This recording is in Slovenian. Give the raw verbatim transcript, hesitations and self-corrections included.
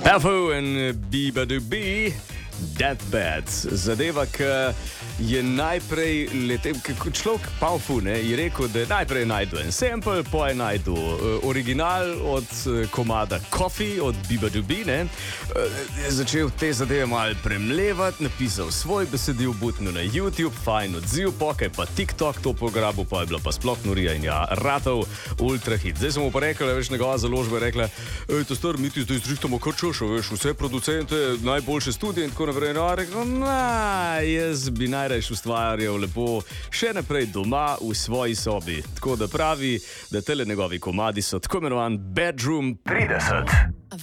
Pavo in Biba-Dubi, Deathbed. Zadeva, ki je najprej letel, kot človek Paufu, ne, je rekel, da najprej najdu en sample, pa je najdu uh, original od uh, komada Coffee od Biba-Dubi, ne. Uh, je začel te zadeve malo premlevati, napisal svoj besedil, butno na YouTube, fajn odziv, pokaj pa TikTok to pograbil, pa je bila pa sploh norija in ja, ratov ultra hit. Zdaj sem mu pa rekel, veš, njegova založba je rekla, ej, to star, mi ti zdaj zrihtamo krčošo, veš, vse producente, najboljše studije in tako naprej. No, rekel, na, jaz bi najrajš ustvarjal lepo še naprej doma v svoji sobi. Tako da pravi, da tele njegovi komadi so tako imenovan Bedroom trideset.